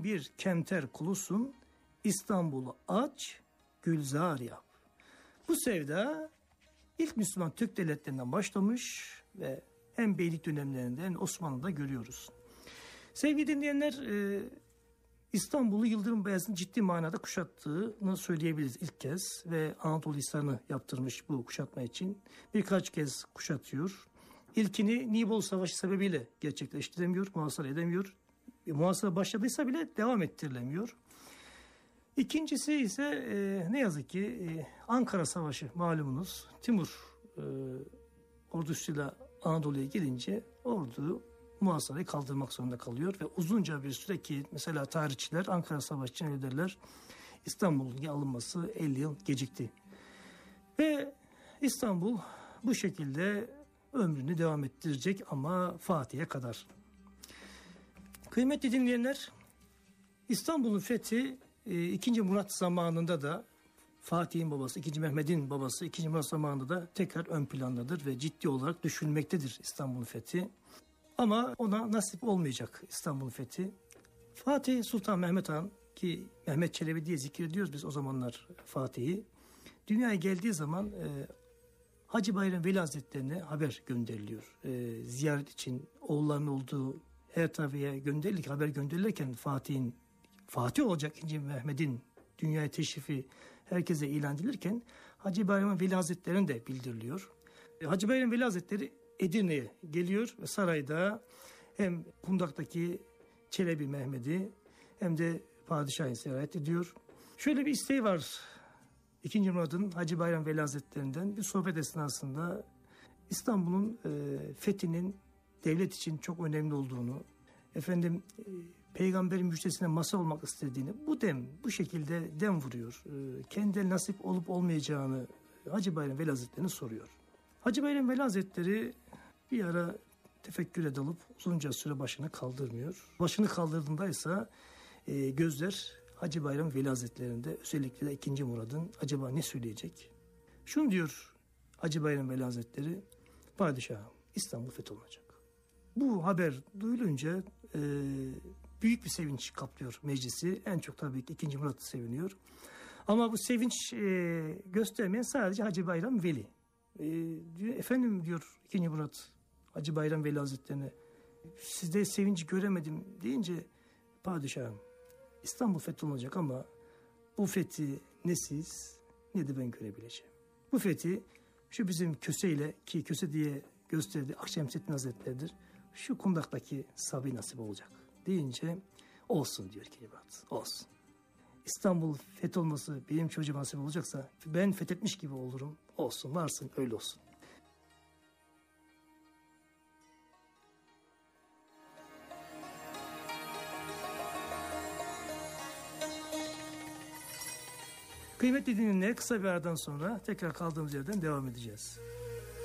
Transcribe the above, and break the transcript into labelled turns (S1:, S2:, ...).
S1: Bin bir kemter kulusun, İstanbul'u aç, gülzar yap. Bu sevda ilk Müslüman Türk devletlerinden başlamış ve hem beylik dönemlerinde hem Osmanlı'da görüyoruz. Sevgili dinleyenler, İstanbul'u Yıldırım Beyazıt'ın ciddi manada kuşattığını söyleyebiliriz ilk kez ve Anadolu Hisarı'nı yaptırmış bu kuşatma için. Birkaç kez kuşatıyor. İlkini Nibolu Savaşı sebebiyle gerçekleştiremiyor, muhasara edemiyor. Muhasara başladıysa bile devam ettirilemiyor. İkincisi ise ne yazık ki Ankara Savaşı malumunuz. Timur ordusuyla Anadolu'ya gelince ordu muhasarayı kaldırmak zorunda kalıyor ve uzunca bir süre ki mesela tarihçiler Ankara Savaşı için öyle derler, İstanbul'un alınması 50 yıl gecikti. Ve İstanbul bu şekilde ömrünü devam ettirecek ama Fatih'e kadar. Kıymetli dinleyenler, İstanbul'un fethi 2. Murat zamanında da Fatih'in babası, 2. Mehmet'in babası 2. Murat zamanında da tekrar ön plandadır ve ciddi olarak düşünülmektedir İstanbul'un fethi. Ama ona nasip olmayacak İstanbul'un fethi. Fatih Sultan Mehmet Han, ki Mehmet Çelebi diye zikrediyoruz biz o zamanlar Fatih'i, dünyaya geldiği zaman Hacı Bayram Veli Hazretlerine haber gönderiliyor. Ziyaret için oğullarının olduğu her tarafa haber gönderilirken Fatih olacak 2. Mehmet'in dünyaya teşrifi herkese ilan edilirken Hacı Bayram Veli Hazretleri'ne de bildiriliyor. Hacı Bayram Veli Hazretleri Edirne'ye geliyor ve sarayda hem Kundak'taki Çelebi Mehmet'i hem de padişahı ziyaret ediyor. Şöyle bir isteği var 2. Murad'ın Hacı Bayram Veli Hazretleri'nden. Bir sohbet esnasında İstanbul'un fethinin devlet için çok önemli olduğunu, peygamberin müjdesine mazhar olmak istediğini, bu şekilde dem vuruyor. Kendine nasip olup olmayacağını Hacı Bayram Veli Hazretleri'ne soruyor. Hacı Bayram Veli Hazretleri bir ara tefekküre dalıp uzunca süre başını kaldırmıyor. Başını kaldırdığında ise gözler Hacı Bayram Veli Hazretleri'nde, özellikle de 2. Murad'ın acaba ne söyleyecek? Şunu diyor Hacı Bayram Veli Hazretleri, padişahım İstanbul fetholunacak. Bu haber duyulunca büyük bir sevinç kaplıyor meclisi. En çok tabii ki 2. Murat seviniyor. Ama bu sevinç göstermeyen sadece Hacı Bayram Veli. Efendim diyor 2. Murat Hacı Bayram Veli Hazretlerine, sizde sevinci göremedim deyince, padişahım İstanbul fetholunacak ama bu fethi ne siz ne de ben görebileceğim. Bu fethi şu bizim Köse'yle, ki Köse diye gösterdiği Akşemseddin Hazretleri'dir, şu Kundak'taki Sabi nasip olacak deyince, olsun diyor 2. Murat, olsun. İstanbul fetholması benim çocuğuma nasip olacaksa ben fethetmiş gibi olurum. Olsun, varsın, öyle olsun. Kıymetli dinleyenler, kısa bir aradan sonra tekrar kaldığımız yerden devam edeceğiz.